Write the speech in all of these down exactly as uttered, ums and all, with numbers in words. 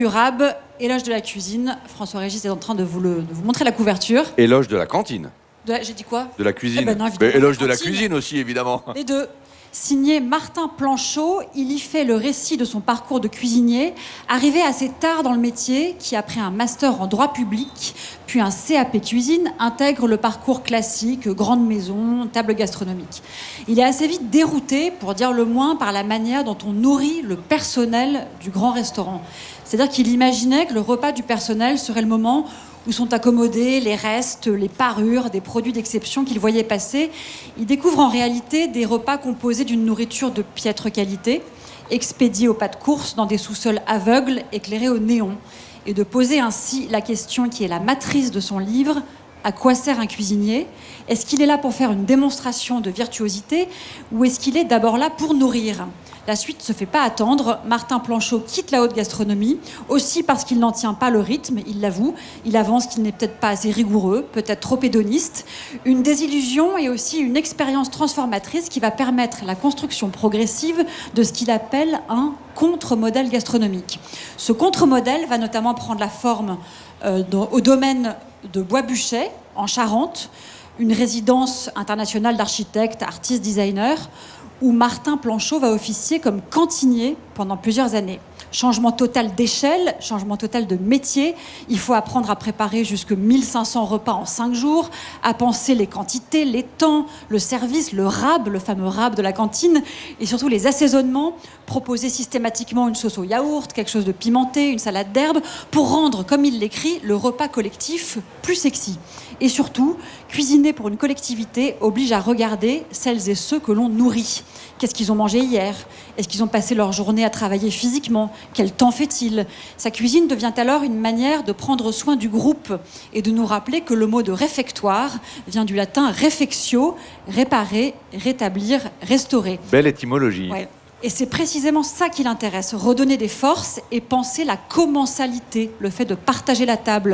Durable, éloge de la cuisine. François-Régis est en train de vous, le, de vous montrer la couverture. Éloge de la cantine. De la- J'ai dit quoi? De la cuisine. Eh ben non, Mais évidemment, éloge la de la cantine. cuisine aussi, évidemment. Les deux. Signé Martin Planchot, il y fait le récit de son parcours de cuisinier, arrivé assez tard dans le métier, qui après un master en droit public, puis un C A P cuisine, intègre le parcours classique, grande maison, table gastronomique. Il est assez vite dérouté, pour dire le moins, par la manière dont on nourrit le personnel du grand restaurant. C'est-à-dire qu'il imaginait que le repas du personnel serait le moment où sont accommodés les restes, les parures, des produits d'exception qu'il voyait passer. Il découvre en réalité des repas composés d'une nourriture de piètre qualité, expédiée au pas de course dans des sous-sols aveugles éclairés au néon, et de poser ainsi la question qui est la matrice de son livre: à quoi sert un cuisinier? Est-ce qu'il est là pour faire une démonstration de virtuosité, ou est-ce qu'il est d'abord là pour nourrir? La suite ne se fait pas attendre. Martin Planchot quitte la haute gastronomie, aussi parce qu'il n'en tient pas le rythme, il l'avoue. Il avance qu'il n'est peut-être pas assez rigoureux, peut-être trop hédoniste. Une désillusion et aussi une expérience transformatrice qui va permettre la construction progressive de ce qu'il appelle un contre-modèle gastronomique. Ce contre-modèle va notamment prendre la forme euh, dans, au domaine de Bois-Buchet, en Charente, une résidence internationale d'architectes, artistes, designers, où Martin Planchot va officier comme cantinier pendant plusieurs années. Changement total d'échelle, changement total de métier. Il faut apprendre à préparer jusque mille cinq cents repas en cinq jours, à penser les quantités, les temps, le service, le rab, le fameux rab de la cantine, et surtout les assaisonnements, proposer systématiquement une sauce au yaourt, quelque chose de pimenté, une salade d'herbe, pour rendre, comme il l'écrit, le repas collectif plus sexy. Et surtout, cuisiner pour une collectivité oblige à regarder celles et ceux que l'on nourrit. Qu'est-ce qu'ils ont mangé hier? Est-ce qu'ils ont passé leur journée à travailler physiquement? Quel temps fait-il? Sa cuisine devient alors une manière de prendre soin du groupe et de nous rappeler que le mot de réfectoire vient du latin refectio, réparer, rétablir, restaurer. Belle étymologie. Ouais. Et c'est précisément ça qui l'intéresse, redonner des forces et penser la commensalité, le fait de partager la table.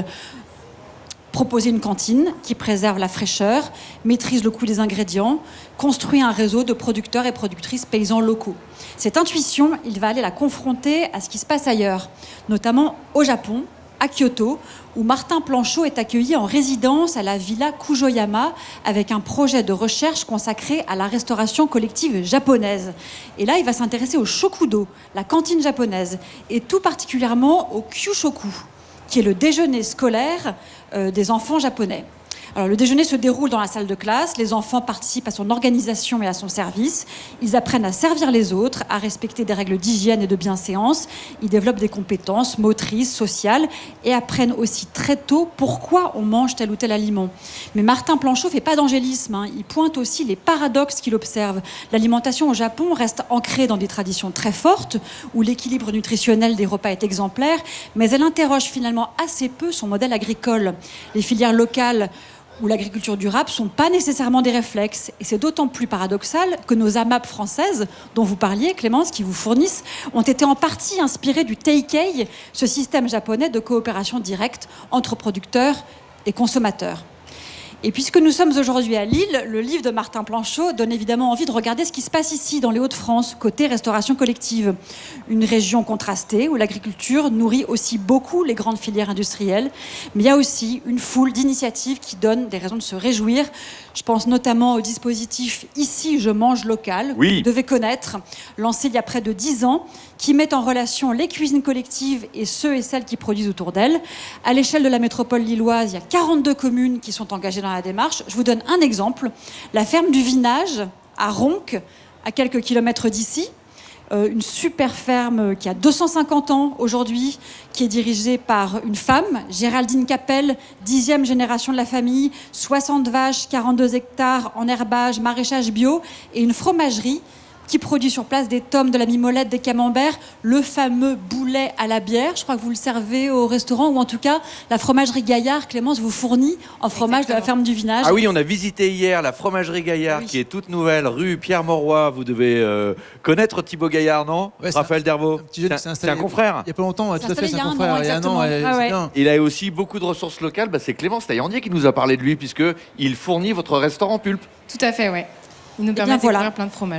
Proposer une cantine qui préserve la fraîcheur, maîtrise le coût des ingrédients, construit un réseau de producteurs et productrices paysans locaux. Cette intuition, il va aller la confronter à ce qui se passe ailleurs, notamment au Japon, à Kyoto, où Martin Planchot est accueilli en résidence à la Villa Kujoyama avec un projet de recherche consacré à la restauration collective japonaise. Et là, il va s'intéresser au shokudo, la cantine japonaise, et tout particulièrement au kyushoku, qui est le déjeuner scolaire euh, des enfants japonais. Alors, le déjeuner se déroule dans la salle de classe, les enfants participent à son organisation et à son service, ils apprennent à servir les autres, à respecter des règles d'hygiène et de bienséance, ils développent des compétences motrices, sociales, et apprennent aussi très tôt pourquoi on mange tel ou tel aliment. Mais Martin Planchot ne fait pas d'angélisme, hein. Il pointe aussi les paradoxes qu'il observe. L'alimentation au Japon reste ancrée dans des traditions très fortes, où l'équilibre nutritionnel des repas est exemplaire, mais elle interroge finalement assez peu son modèle agricole. Les filières locales où l'agriculture durable ne sont pas nécessairement des réflexes. Et c'est d'autant plus paradoxal que nos A M A P françaises, dont vous parliez, Clémence, qui vous fournissent, ont été en partie inspirées du Teikei, ce système japonais de coopération directe entre producteurs et consommateurs. Et puisque nous sommes aujourd'hui à Lille, le livre de Martin Planchot donne évidemment envie de regarder ce qui se passe ici, dans les Hauts-de-France, côté restauration collective. Une région contrastée où l'agriculture nourrit aussi beaucoup les grandes filières industrielles, mais il y a aussi une foule d'initiatives qui donnent des raisons de se réjouir. Je pense notamment au dispositif « Ici, je mange local », Oui. que vous devez connaître, lancé il y a près de dix ans, qui met en relation les cuisines collectives et ceux et celles qui produisent autour d'elles. À l'échelle de la métropole lilloise, il y a quarante-deux communes qui sont engagées dans la démarche. Je vous donne un exemple. La ferme du Vinage, à Ronques, à quelques kilomètres d'ici, euh, une super ferme qui a deux cent cinquante ans aujourd'hui, qui est dirigée par une femme, Géraldine Capel, dixième génération de la famille, soixante vaches, quarante-deux hectares en herbage, maraîchage bio, et une fromagerie qui produit sur place des tomes, de la mimolette, des camemberts, le fameux boulet à la bière. Je crois que vous le servez au restaurant, ou en tout cas, la fromagerie Gaillard, Clémence, vous fournit en fromage Exactement. De la ferme du Vinage. Ah oui, on a visité hier la fromagerie Gaillard, oui. qui est toute nouvelle, rue Pierre-Mauroy. Vous devez euh, connaître Thibaut Gaillard, non? Ouais, Raphaël Dervaux. C'est un, c'est un confrère. Il y a pas longtemps, ouais, tout à fait, c'est un an, confrère. Il y a un an, ouais, ah ouais. bien. Il a aussi beaucoup de ressources locales. Bah, c'est Clémence Taillandier qui nous a parlé de lui, puisqu'il fournit votre restaurant Pulpe. Tout à fait, ouais. Il nous Eh permet bien, de découvrir voilà. plein de fromages.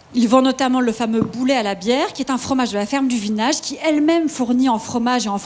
Il vend notamment le fameux boulet à la bière, qui est un fromage de la ferme du Vinage, qui elle-même fournit en fromage et en